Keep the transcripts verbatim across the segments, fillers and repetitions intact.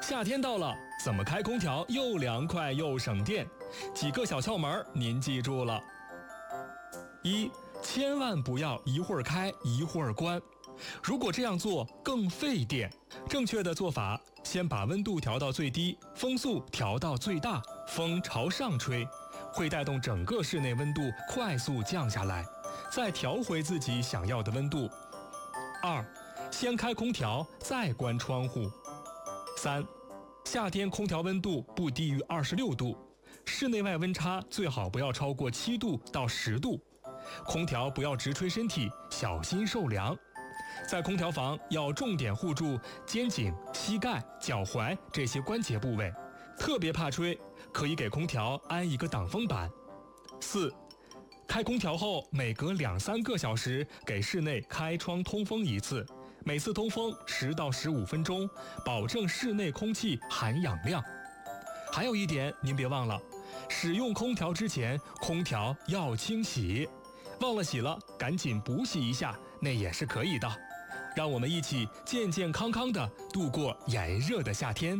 夏天到了，怎么开空调又凉快又省电？几个小窍门您记住了。一，千万不要一会儿开一会儿关，如果这样做更费电。正确的做法，先把温度调到最低，风速调到最大，风朝上吹，会带动整个室内温度快速降下来，再调回自己想要的温度。二，先开空调再关窗户。三，夏天空调温度不低于二十六度，室内外温差最好不要超过七度到十度，空调不要直吹身体，小心受凉。在空调房要重点护住肩颈、膝盖、脚踝这些关节部位，特别怕吹，可以给空调安一个挡风板。四，开空调后每隔两三个小时给室内开窗通风一次，每次通风十到十五分钟，保证室内空气含氧量。还有一点您别忘了，使用空调之前空调要清洗，忘了洗了赶紧补洗一下，那也是可以的。让我们一起健健康康地度过炎热的夏天。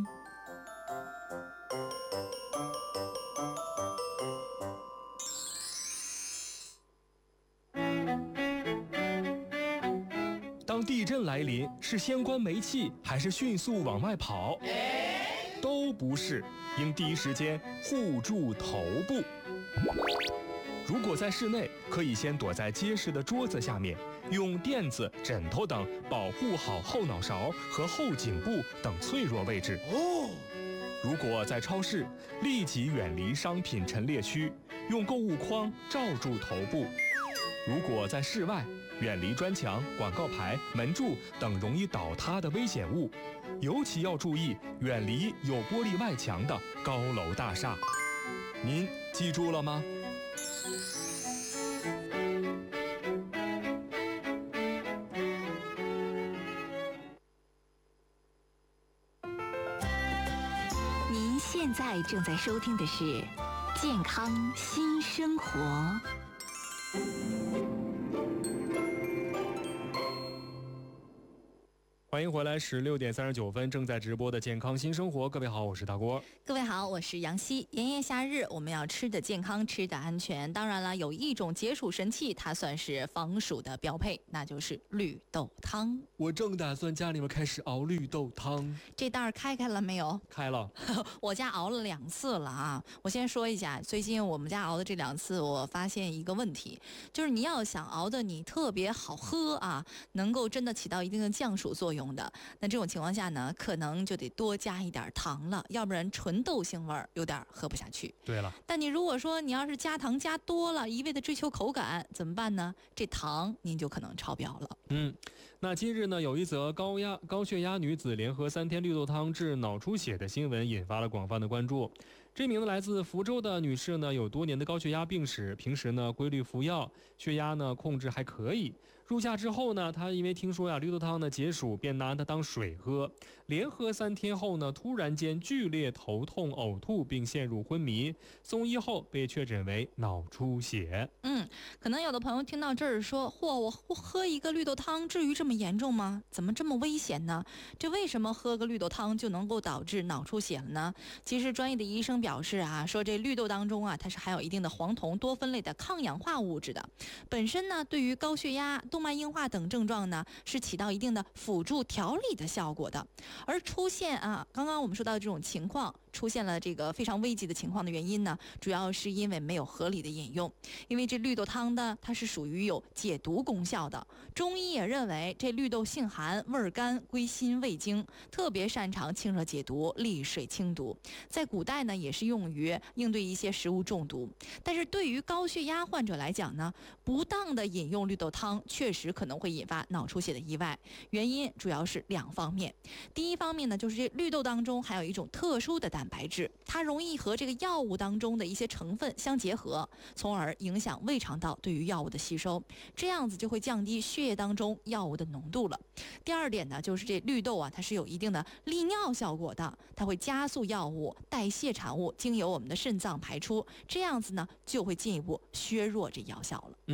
当地震来临，是先关煤气还是迅速往外跑？都不是，应第一时间护住头部。如果在室内，可以先躲在结实的桌子下面，用垫子、枕头等保护好后脑勺和后颈部等脆弱位置。哦，如果在超市，立即远离商品陈列区，用购物筐罩住头部。如果在室外，远离砖墙、广告牌、门柱等容易倒塌的危险物，尤其要注意远离有玻璃外墙的高楼大厦。您记住了吗？ 您现在正在收听的是《健康新生活》。 欢迎回来，十六点三十九分正在直播的健康新生活。各位好，我是大郭。 各位好，我是杨希。炎炎夏日，我们要吃的健康，吃的安全。当然了，有一种解暑神器，它算是防暑的标配，那就是绿豆汤。 我正打算家里面开始熬绿豆汤。 这袋开开了没有？ 开了。 我家熬了两次了啊！我先说一下，最近我们家熬的这两次，我发现一个问题，就是你要想熬的你特别好喝啊，能够真的起到一定的降暑作用的，那这种情况下呢，可能就得多加一点糖了，要不然纯豆腥味儿有点喝不下去。 对了， 但你如果说你要是加糖加多了，一味的追求口感，怎么办呢？这糖您就可能超标了。 嗯，那今日呢，有一则高压高血压女子连喝三天绿豆汤治脑出血的新闻引发了广泛的关注。这名来自福州的女士呢，有多年的高血压病史，平时呢规律服药，血压呢控制还可以。入夏之后呢，她因为听说呀绿豆汤呢解暑，便拿它当水喝，连喝三天后呢，突然间剧烈头痛、呕吐，并陷入昏迷。送医后被确诊为脑出血。 嗯，可能有的朋友听到这儿说：“嚯，我喝一个绿豆汤，至于这么严重吗？怎么这么危险呢？这为什么喝个绿豆汤就能够导致脑出血了呢？”其实专业的医生表示啊，说这绿豆当中啊，它是含有一定的黄酮多酚类的抗氧化物质的，本身呢对于高血压、动脉硬化等症状呢是起到一定的辅助调理的效果的。而出现啊，刚刚我们说到的这种情况，出现了这个非常危急的情况的原因呢，主要是因为没有合理的饮用。因为这绿豆汤呢，它是属于有解毒功效的，中医也认为这绿豆性寒，味甘，归心胃经，特别擅长清热解毒、利水清毒。在古代呢，也是用于应对一些食物中毒。但是对于高血压患者来讲呢，不当的饮用绿豆汤确实可能会引发脑出血的意外，原因主要是两方面。第一方面呢，就是这绿豆当中含有一种特殊的蛋白质，它容易和这个药物当中的一些成分相结合，从而影响胃肠道对于药物的吸收，这样子就会降低血液当中药物的浓度了。第二点呢，就是这绿豆啊，它是有一定的利尿效果的，它会加速药物代谢产物经由我们的肾脏排出，这样子呢就会进一步削弱这药效了。 嗯，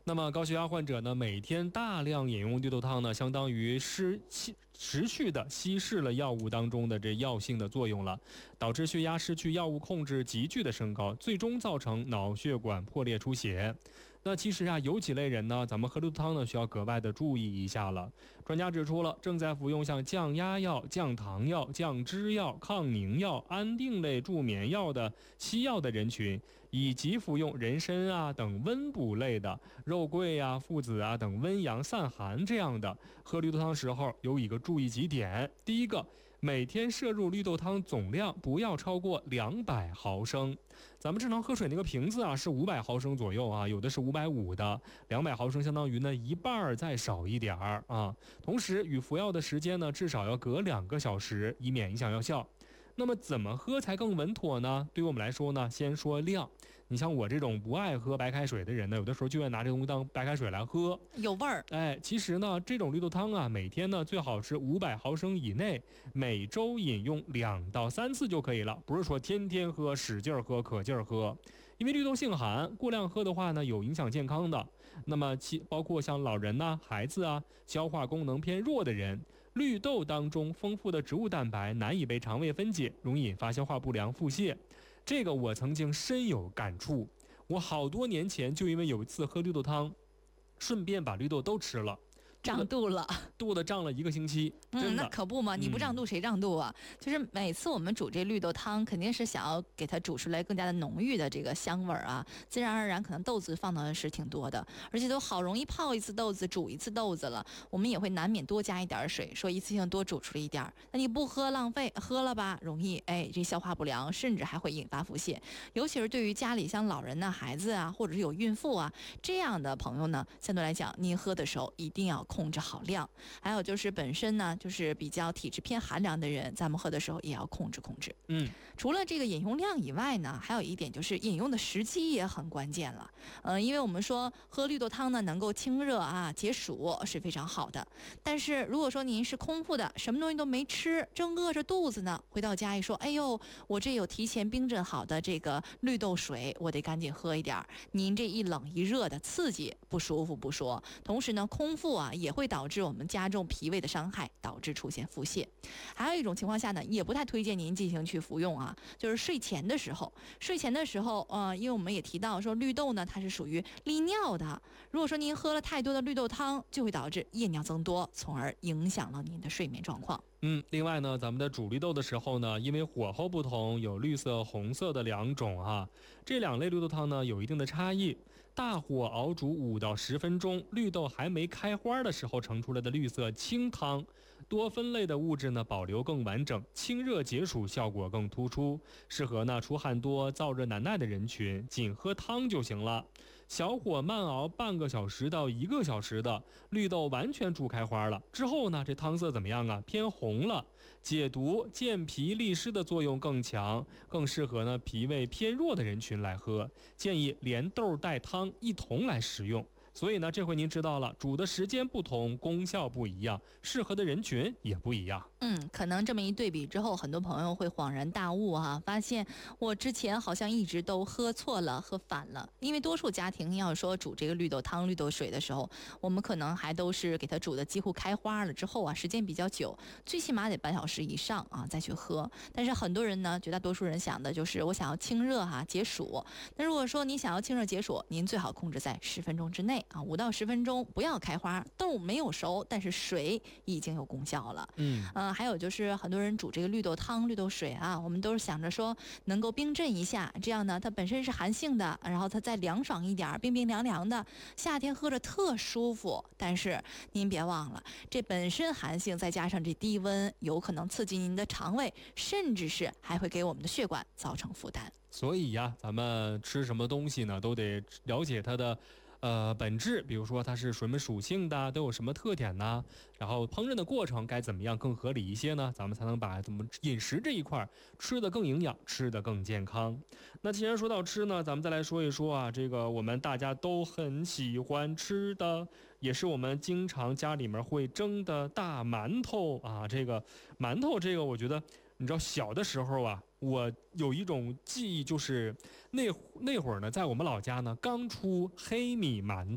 那么高血压患者呢，每天大量饮用绿豆汤呢，相当于失持续的稀释了药物当中的这药性的作用了，导致血压失去药物控制，急剧的升高，最终造成脑血管破裂出血。那其实啊，有几类人呢，咱们喝绿豆汤呢需要格外的注意一下了。专家指出了，正在服用像降压药、降糖药、降脂药、抗凝药、安定类助眠药的西药的人群，以及服用人参啊等温补类的肉桂啊、附子啊等温阳散寒这样的，喝绿豆汤时候有一个注意几点。第一个，每天摄入绿豆汤总量不要超过两百毫升。咱们正常喝水那个瓶子啊是五百毫升左右啊，有的是五百五的，两百毫升相当于呢一半再少一点儿啊。同时与服药的时间呢至少要隔两个小时，以免影响药效。那么怎么喝才更稳妥呢？对于我们来说呢，先说量。你像我这种不爱喝白开水的人呢，有的时候就愿拿这东西当白开水来喝， 有味儿。 哎，其实呢，这种绿豆汤啊，每天呢最好是五百毫升以内，每周饮用两到三次就可以了，不是说天天喝、使劲喝、可劲儿喝。因为绿豆性寒，过量喝的话呢，有影响健康的。那么其包括像老人呐、孩子啊、消化功能偏弱的人。绿豆当中丰富的植物蛋白难以被肠胃分解，容易引发消化不良、腹泻。这个我曾经深有感触。我好多年前就因为有一次喝绿豆汤，顺便把绿豆都吃了。 胀肚了， 肚子胀了一个星期，真的。 嗯，那可不嘛，你不胀肚谁胀肚啊？嗯、就是每次我们煮这绿豆汤，肯定是想要给它煮出来更加的浓郁的这个香味儿啊，自然而然可能豆子放的是挺多的，而且都好容易泡一次豆子、煮一次豆子了，我们也会难免多加一点水，说一次性多煮出了一点儿。那你不喝浪费，喝了吧容易哎这消化不良，甚至还会引发腹泻。尤其是对于家里像老人呐、孩子啊，或者是有孕妇啊这样的朋友呢，相对来讲，您喝的时候一定要控制好量。还有就是本身呢，就是比较体质偏寒凉的人，咱们喝的时候也要控制控制。 嗯， 除了这个饮用量以外呢，还有一点就是饮用的时机也很关键了。呃，因为我们说喝绿豆汤呢，能够清热啊、解暑是非常好的。但是如果说您是空腹的，什么东西都没吃，正饿着肚子呢，回到家一说，哎呦，我这有提前冰镇好的这个绿豆水，我得赶紧喝一点。您这一冷一热的刺激不舒服不说，同时呢，空腹啊也会导致我们加重脾胃的伤害，导致出现腹泻。还有一种情况下呢，也不太推荐您进行去服用啊，就是睡前的时候。睡前的时候，呃，因为我们也提到说绿豆呢，它是属于利尿的。如果说您喝了太多的绿豆汤，就会导致夜尿增多，从而影响了您的睡眠状况。 嗯，另外呢，咱们在煮绿豆的时候呢，因为火候不同，有绿色、红色的两种啊。这两类绿豆汤呢有一定的差异。大火熬煮五到十分钟，绿豆还没开花的时候盛出来的绿色清汤，多酚类的物质呢保留更完整，清热解暑效果更突出，适合呢出汗多、燥热难耐的人群，仅喝汤就行了。小火慢熬半个小时到一个小时的绿豆完全煮开花了之后呢，这汤色怎么样啊？偏红了，解毒、健脾利湿的作用更强，更适合呢脾胃偏弱的人群来喝。建议连豆带汤一同来食用。所以呢，这回您知道了，煮的时间不同，功效不一样，适合的人群也不一样。 嗯，可能这么一对比之后，很多朋友会恍然大悟啊，发现我之前好像一直都喝错了、喝反了。因为多数家庭要说煮这个绿豆汤、绿豆水的时候，我们可能还都是给它煮的几乎开花了之后啊，时间比较久，最起码得半小时以上啊再去喝。但是很多人呢，绝大多数人想的就是我想要清热哈、啊、解暑。那如果说你想要清热解暑，您最好控制在十分钟之内。啊，五到十分钟不要开花，豆没有熟，但是水已经有功效了。 嗯， 呃，还有就是很多人煮这个绿豆汤、绿豆水啊，我们都是想着说能够冰镇一下，这样呢，它本身是寒性的，然后它再凉爽一点，冰冰凉凉的，夏天喝着特舒服。但是您别忘了，这本身寒性，再加上这低温，有可能刺激您的肠胃，甚至是还会给我们的血管造成负担。 所以呀，咱们吃什么东西呢，都得了解它的呃本质，比如说它是什么属性的，都有什么特点呢？然后烹饪的过程该怎么样更合理一些呢？咱们才能把怎么饮食这一块吃得更营养，吃得更健康。那既然说到吃呢，咱们再来说一说啊，这个我们大家都很喜欢吃的，也是我们经常家里面会蒸的大馒头啊。这个馒头，这个我觉得。你知道小的时候啊，我有一种记忆，就是那那会儿呢，在我们老家呢，刚出黑米馒头。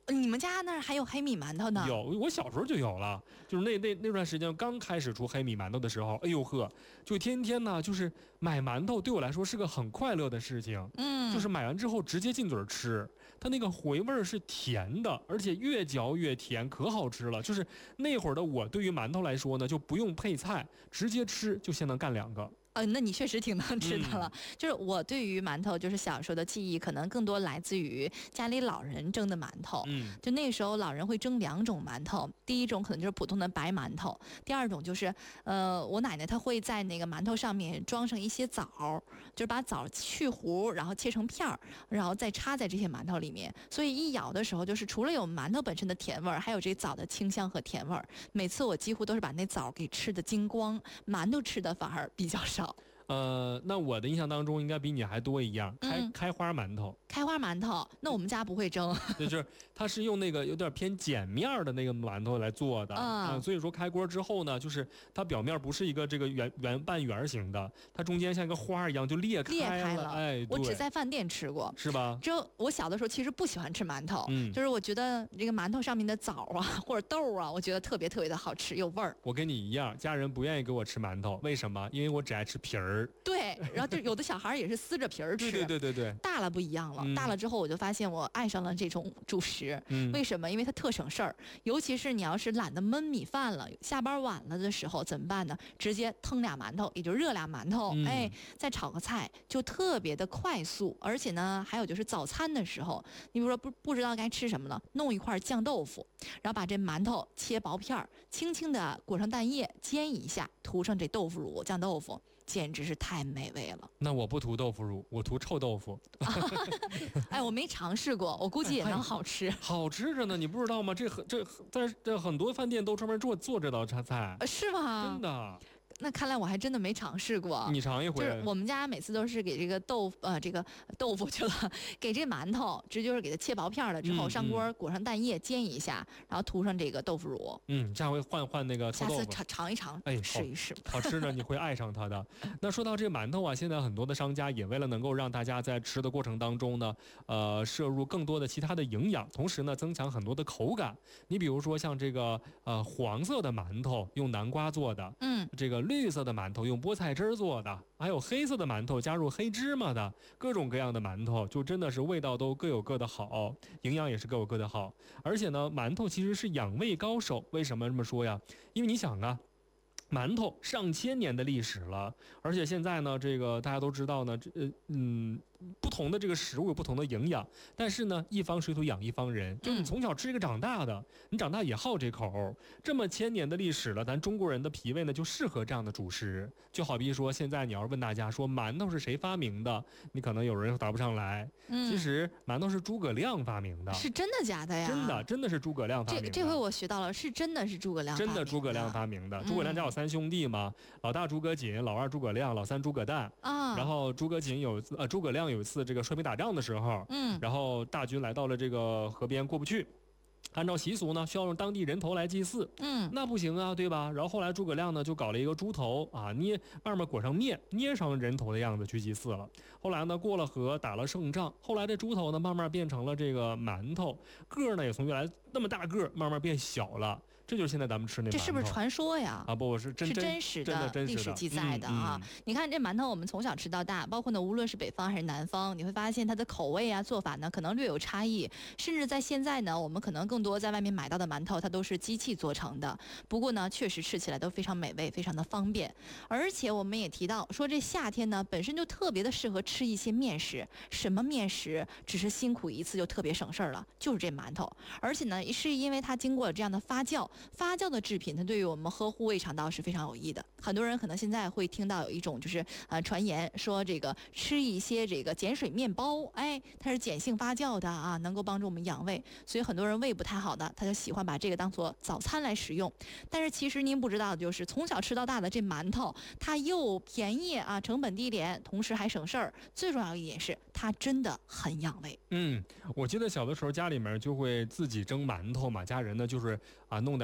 你们家那儿还有黑米馒头呢？ 有，我小时候就有了，就是那那那段时间刚开始出黑米馒头的时候，哎呦呵，就天天呢，就是买馒头对我来说是个很快乐的事情。 嗯， 就是买完之后直接进嘴吃，它那个回味是甜的，而且越嚼越甜，可好吃了。就是那会儿的我，对于馒头来说呢，就不用配菜，直接吃就先能干两个。 呃，那你确实挺能吃的了。 嗯、 就是我对于馒头，就是小时候的记忆，可能更多来自于家里老人蒸的馒头。 嗯， 就那时候老人会蒸两种馒头，第一种可能就是普通的白馒头，第二种就是，呃，我奶奶她会在那个馒头上面装上一些枣，就是把枣去核，然后切成片儿，然后再插在这些馒头里面。所以一咬的时候，就是除了有馒头本身的甜味儿，还有这枣的清香和甜味儿。每次我几乎都是把那枣给吃的精光，馒头吃的反而比较少。 呃，那我的印象当中应该比你还多一样，开、 嗯、 开花馒头。 开花馒头，那我们家不会蒸， 就是它是用那个有点偏碱面的那个馒头来做的啊、呃，所以说开锅之后呢，就是它表面不是一个这个圆圆半圆形的，它中间像一个花一样就裂开了。裂开了，哎， 我只在饭店吃过， 是吧？ 只有我小的时候其实不喜欢吃馒头， 嗯， 就是我觉得这个馒头上面的枣啊或者豆啊，我觉得特别特别的好吃，有味儿。 我跟你一样，家人不愿意给我吃馒头，为什么？因为我只爱吃皮儿。 对，然后就有的小孩也是撕着皮儿吃。 对对对对对。 大了不一样了，嗯、大了之后我就发现我爱上了这种主食。 嗯， 为什么？因为它特省事儿，尤其是你要是懒得焖米饭了，下班晚了的时候怎么办呢？直接腾俩馒头，也就热俩馒头，嗯、哎，再炒个菜，就特别的快速。而且呢，还有就是早餐的时候，你比如说不不知道该吃什么了，弄一块酱豆腐，然后把这馒头切薄片儿，轻轻的裹上蛋液煎一下，涂上这豆腐乳酱豆腐。简直是太美味了。 那我不涂豆腐乳，我涂臭豆腐。 哎，我没尝试过，我估计也能好吃。 哎、好吃着呢，你不知道吗？这很这在这很多饭店都专门做做这道菜。 是吗？ 真的。 那看来我还真的没尝试过。 你尝一回。 就是我们家每次都是给这个豆腐呃这个豆腐去了，给这馒头直接就是给它切薄片了之后，嗯、上锅裹上蛋液煎一下，然后涂上这个豆腐乳。 嗯，下回换换那个臭豆腐。 下次尝尝一尝， 哎， 试一试。 好吃呢，你会爱上它的。那说到这馒头啊，现在很多的商家也为了能够让大家在吃的过程当中呢，呃，摄入更多的其他的营养，同时呢，增强很多的口感。你比如说像这个呃黄色的馒头用南瓜做的， 嗯， 这个绿色的馒头用菠菜汁儿做的，还有黑色的馒头加入黑芝麻的，各种各样的馒头，就真的是味道都各有各的好，营养也是各有各的好。而且呢，馒头其实是养胃高手。为什么这么说呀？因为你想啊，馒头上千年的历史了，而且现在呢，这个大家都知道呢，这呃嗯。不同的这个食物有不同的营养，但是呢，一方水土养一方人，就你从小吃这个长大的，你长大也好这口。这么千年的历史了，咱中国人的脾胃呢就适合这样的主食。就好比说，现在你要是问大家说馒头是谁发明的，你可能有人答不上来。 嗯， 其实馒头是诸葛亮发明的。 是真的假的呀？ 真的，真的是诸葛亮发明的。 这这回我学到了，是真的是诸葛亮发明的。 真的诸葛亮发明的。诸葛亮家有三兄弟嘛，嗯、老大诸葛瑾，老二诸葛亮，老三诸葛诞啊。 然后诸葛瑾有呃诸葛亮有一次这个率兵打仗的时候， 嗯， 然后大军来到了这个河边过不去，按照习俗呢，需要用当地人头来祭祀， 嗯， 那不行啊，对吧？然后后来诸葛亮呢就搞了一个猪头啊，捏外面裹上面，捏上人头的样子去祭祀了。后来呢过了河打了胜仗，后来这猪头呢慢慢变成了这个馒头，个呢也从原来那么大个慢慢变小了。这就是现在咱们吃那馒头， 这是不是传说呀？ 啊，不，是真是真实的历史记载的啊！ 嗯嗯、 你看这馒头，我们从小吃到大，包括呢，无论是北方还是南方，你会发现它的口味啊、做法呢，可能略有差异。甚至在现在呢，我们可能更多在外面买到的馒头，它都是机器做成的。不过呢，确实吃起来都非常美味，非常的方便。而且我们也提到说，这夏天呢，本身就特别的适合吃一些面食。什么面食？只是辛苦一次就特别省事儿了，就是这馒头。而且呢，是因为它经过了这样的发酵。发酵的制品，它对于我们呵护胃肠道是非常有益的。很多人可能现在会听到有一种就是呃传言说，这个吃一些这个碱水面包，哎，它是碱性发酵的啊，能够帮助我们养胃。所以很多人胃不太好的，他就喜欢把这个当做早餐来食用。但是其实您不知道的就是，从小吃到大的这馒头，它又便宜啊，成本低廉，同时还省事儿。最重要一点是，它真的很养胃。 嗯，我记得小的时候家里面就会自己蒸馒头嘛，家人呢就是啊弄点。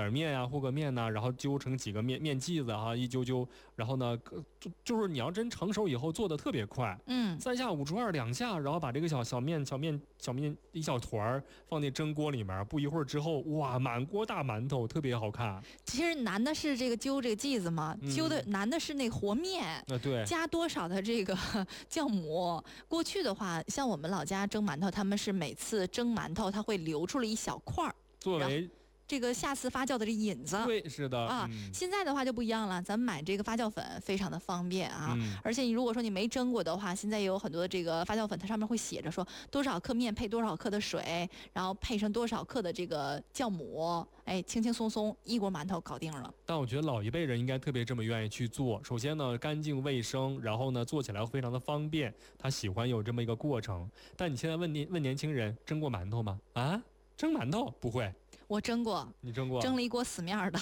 点面呀、和个面呐、然后揪成几个面面剂子哈、一揪揪，然后呢，就就是你要真成熟以后做的特别快， 嗯， 三下五除二两下，然后把这个小小面小面小面一小团儿放进蒸锅里面，不一会儿之后，哇，满锅大馒头，特别好看。 其实难的是这个揪这个剂子嘛， 嗯、 揪的难的是那和面， 啊对， 加多少的这个酵母。过去的话，像我们老家蒸馒头，他们是每次蒸馒头，它会留出了一小块儿， 作为这个下次发酵的这引子。 对，是的啊、 嗯， 现在的话就不一样了，咱们买这个发酵粉非常的方便啊， 嗯、 而且你如果说你没蒸过的话，现在也有很多的这个发酵粉，它上面会写着说多少克面配多少克的水，然后配上多少克的这个酵母，哎，轻轻松松一锅馒头搞定了。 但我觉得老一辈人应该特别这么愿意去做。首先呢，干净卫生，然后呢，做起来非常的方便，他喜欢有这么一个过程。但你现在问年问年轻人，蒸过馒头吗？啊，蒸馒头不会。 我蒸过， 你蒸过？ 蒸了一锅死面的。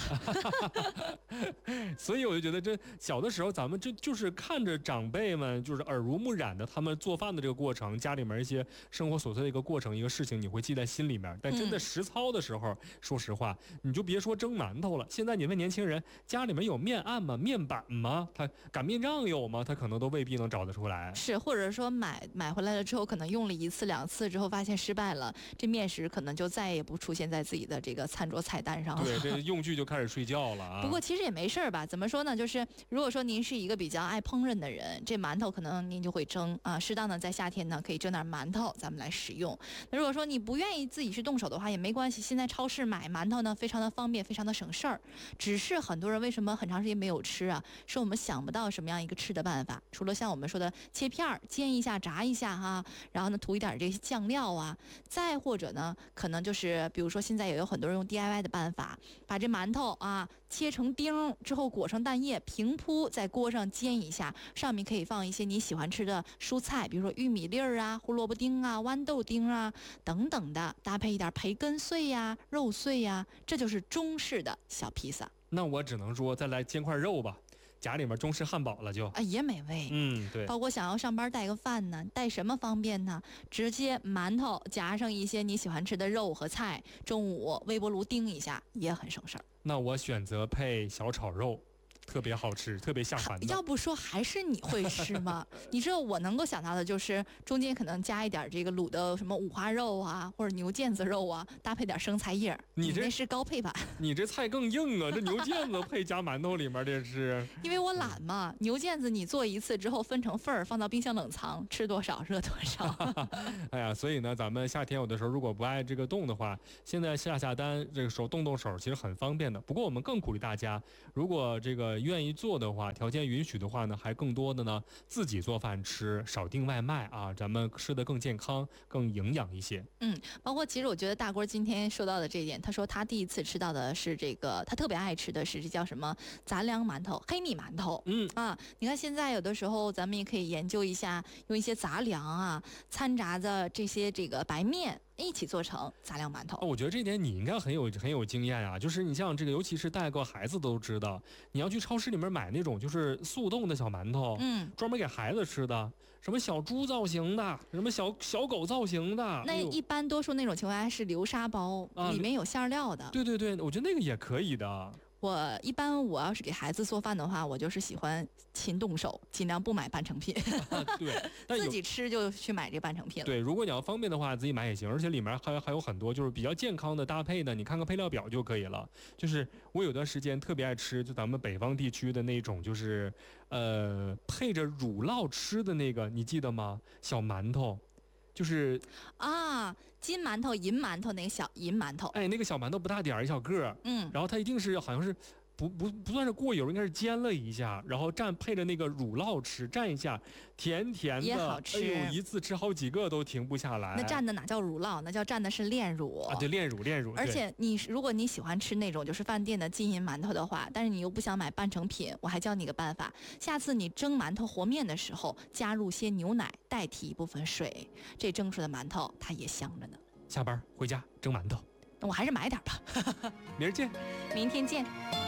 所以我就觉得，这小的时候咱们这就是看着长辈们就是耳濡目染的，他们做饭的这个过程，家里面一些生活琐碎的一个过程，一个事情，你会记在心里面。但真的实操的时候，嗯、说实话，你就别说蒸馒头了。现在你问年轻人，家里面有面案吗？面板吗？他擀面杖有吗？他可能都未必能找得出来。 是，或者说买买回来了之后，可能用了一次两次之后，发现失败了，这面食可能就再也不出现在自己的这个餐桌菜单上了。 对，这用具就开始睡觉了啊。 不过其实也没事儿吧？怎么说呢？就是如果说您是一个比较爱烹饪的人，这馒头可能您就会蒸啊。适当的在夏天呢，可以蒸点馒头，咱们来使用。那如果说你不愿意自己去动手的话，也没关系。现在超市买馒头呢，非常的方便，非常的省事儿。只是很多人为什么很长时间没有吃啊？是我们想不到什么样一个吃的办法。除了像我们说的切片儿、煎一下、炸一下哈，然后呢涂一点这些酱料啊，再或者呢，可能就是比如说现在也有很多人用 D I Y 的办法，把这馒头啊切成丁之后裹上蛋液，平铺在锅上煎一下，上面可以放一些你喜欢吃的蔬菜，比如说玉米粒儿啊、胡萝卜丁啊、豌豆丁啊等等的，搭配一点培根碎呀、肉碎呀，这就是中式的小披萨。 那我只能说再来煎块肉吧。家里面中式汉堡了就啊，也美味。 嗯，对。 包括想要上班带个饭呢，带什么方便呢？直接馒头夹上一些你喜欢吃的肉和菜，中午微波炉叮一下也很省事儿。 那我选择配小炒肉。特别好吃，特别下饭的。 要不说还是你会吃吗？你知道我能够想到的就是中间可能加一点这个卤的什么五花肉啊，或者牛腱子肉啊，搭配点生菜叶。 你这是高配版， 你这菜更硬啊！这牛腱子配夹馒头里面这是。 因为我懒嘛，牛腱子你做一次之后分成份儿，放到冰箱冷藏，吃多少热多少。 哎呀，所以呢，咱们夏天有的时候如果不爱这个动的话，现在下下单这个手动动手其实很方便的。不过我们更鼓励大家，如果这个愿意做的话，条件允许的话呢，还更多的呢自己做饭吃，少订外卖啊，咱们吃得更健康、更营养一些。 嗯，包括其实我觉得大锅今天说到的这一点，他说他第一次吃到的是这个，他特别爱吃的是这叫什么杂粮馒头、黑米馒头。 嗯啊，你看现在有的时候咱们也可以研究一下，用一些杂粮啊掺杂的这些这个白面。一起做成杂粮馒头、 哦、我觉得这点你应该很有很有经验啊，就是你像这个，尤其是带过孩子都知道，你要去超市里面买那种就是速冻的小馒头， 嗯， 专门给孩子吃的，什么小猪造型的，什么小小狗造型的， 那一般多数那种情况下是流沙包、啊、里面有馅料的。 对对对，我觉得那个也可以的。 我一般我要是给孩子做饭的话，我就是喜欢勤动手，尽量不买半成品。 对， 自己吃就去买这半成品了。 对，如果你要方便的话，自己买也行，而且里面还还有很多就是比较健康的搭配的，你看看配料表就可以了。就是我有段时间特别爱吃，就咱们北方地区的那种，就是呃配着乳酪吃的那个，你记得吗？小馒头。就是啊，金馒头、银馒头那个小银馒头， 哎，那个小馒头不大点儿，一小个儿， 嗯， 然后它一定是好像是不不不算是过油，应该是煎了一下，然后蘸配着那个乳酪吃，蘸一下，甜甜的， 也好吃。 哎呦，一次吃好几个都停不下来。 那蘸的哪叫乳酪？那叫蘸的是炼乳啊，对，炼乳炼乳。 而且你如果你喜欢吃那种就是饭店的金银馒头的话，但是你又不想买半成品，我还教你个办法，下次你蒸馒头和面的时候，加入些牛奶代替一部分水，这蒸出的馒头它也香着呢。 下班回家蒸馒头， 那我还是买点吧。 明儿见， 明天见。